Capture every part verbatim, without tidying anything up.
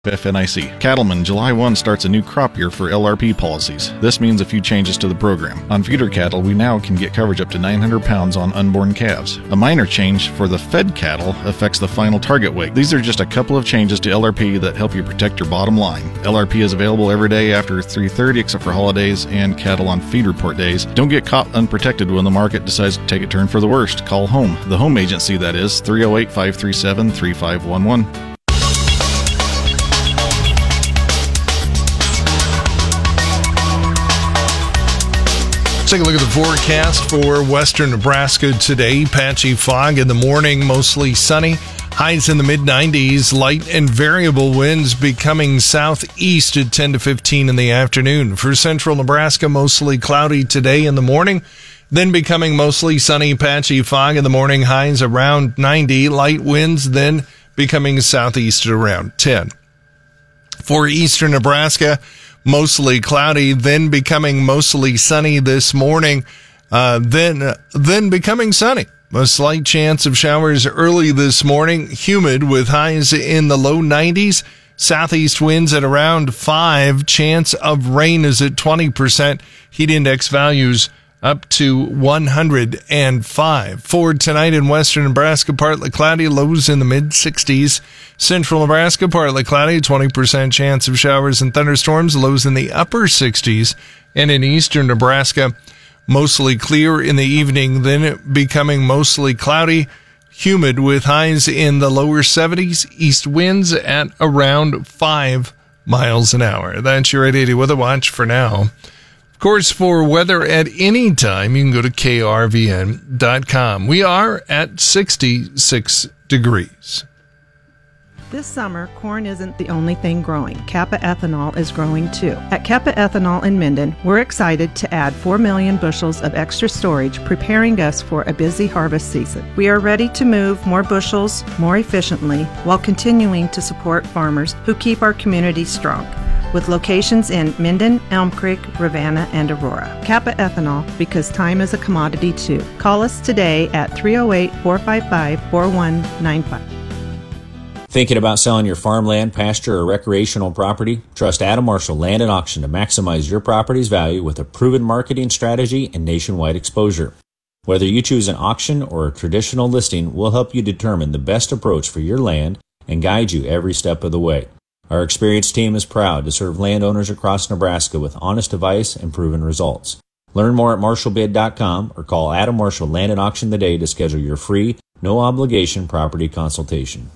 F N I C. Cattlemen, July first starts a new crop year for L R P policies. This means a few changes to the program. On feeder cattle, we now can get coverage up to nine hundred pounds on unborn calves. A minor change for the fed cattle affects the final target weight. These are just a couple of changes to L R P that help you protect your bottom line. L R P is available every day after three thirty except for holidays and cattle on feed report days. Don't get caught unprotected when the market decides to take a turn for the worst. Call home. The home agency, that is, three oh eight, five three seven, three five one one. Take a look at the forecast for western Nebraska today. Patchy fog in the morning, mostly sunny. Highs in the mid nineties, light and variable winds becoming southeast at ten to fifteen in the afternoon. For central Nebraska, mostly cloudy today in the morning, then becoming mostly sunny, patchy fog in the morning, highs around ninety, light winds then becoming southeast at around ten. For eastern Nebraska, mostly cloudy, then becoming mostly sunny this morning, uh, then uh, then becoming sunny. A slight chance of showers early this morning, humid with highs in the low nineties, southeast winds at around five, chance of rain is at twenty percent, heat index values up to one hundred five. For tonight in western Nebraska, partly cloudy, lows in the mid-sixties. Central Nebraska, partly cloudy, twenty percent chance of showers and thunderstorms, lows in the upper sixties. And in eastern Nebraska, mostly clear in the evening, then becoming mostly cloudy, humid with highs in the lower seventies, east winds at around five miles an hour. That's your eight eighty Weather Watch for now. Of course, for weather at any time, you can go to K R V N dot com. We are at sixty-six degrees. This summer, corn isn't the only thing growing. Kappa Ethanol is growing too. At Kappa Ethanol in Minden, we're excited to add four million bushels of extra storage, preparing us for a busy harvest season. We are ready to move more bushels more efficiently while continuing to support farmers who keep our community strong, with locations in Minden, Elm Creek, Ravenna, and Aurora. Kappa Ethanol, because time is a commodity too. Call us today at three oh eight, four five five, four one nine five. Thinking about selling your farmland, pasture, or recreational property? Trust Adam Marshall Land and Auction to maximize your property's value with a proven marketing strategy and nationwide exposure. Whether you choose an auction or a traditional listing, we'll help you determine the best approach for your land and guide you every step of the way. Our experienced team is proud to serve landowners across Nebraska with honest advice and proven results. Learn more at marshall bid dot com or call Adam Marshall Land and Auction today to schedule your free, no-obligation property consultation.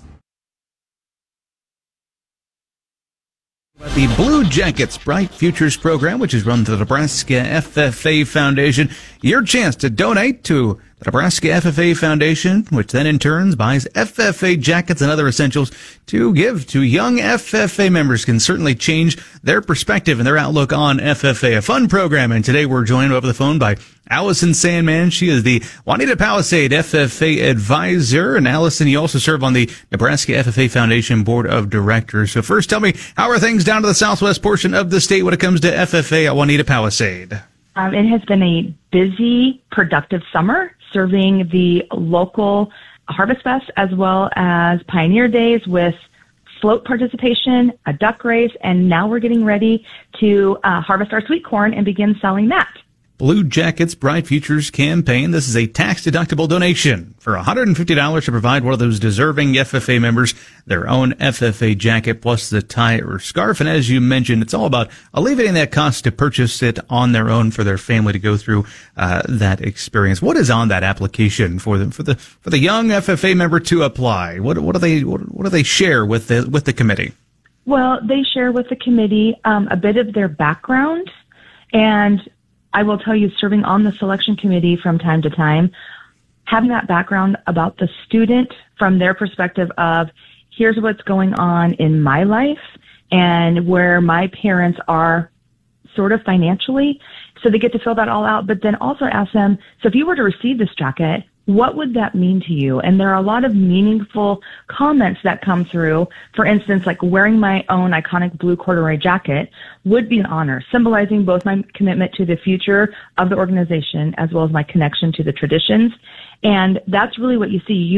The Blue Jackets Bright Futures Program, which is run through the Nebraska F F A Foundation. Your chance to donate to the Nebraska F F A Foundation, which then in turn buys F F A jackets and other essentials to give to young F F A members, can certainly change their perspective and their outlook on F F A. A fun program, and today we're joined over the phone by Allison Sandman. She is the Juanita Palisade F F A advisor. And Allison, you also serve on the Nebraska F F A Foundation Board of Directors. So first, tell me, how are things down to the southwest portion of the state when it comes to F F A at Juanita Palisade? Um, it has been a busy, productive summer serving the local Harvest Fest as well as Pioneer Days with float participation, a duck race, and now we're getting ready to uh, harvest our sweet corn and begin selling that. Blue Jackets Bright Futures campaign. This is a tax-deductible donation for one hundred fifty dollars to provide one of those deserving F F A members their own F F A jacket plus the tie or scarf. And as you mentioned, it's all about alleviating that cost to purchase it on their own for their family to go through uh, that experience. What is on that application for them for the for the young F F A member to apply? What what do they what, what do they share with the with the committee? Well, they share with the committee um, a bit of their background, and I will tell you, serving on the selection committee from time to time, having that background about the student from their perspective of, here's what's going on in my life and where my parents are sort of financially. So they get to fill that all out, but then also ask them, so if you were to receive this jacket, what would that mean to you? And there are a lot of meaningful comments that come through. For instance, like wearing my own iconic blue corduroy jacket would be an honor, symbolizing both my commitment to the future of the organization as well as my connection to the traditions. And that's really what you see. You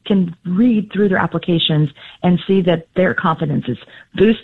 can read through their applications and see that their confidence is boosted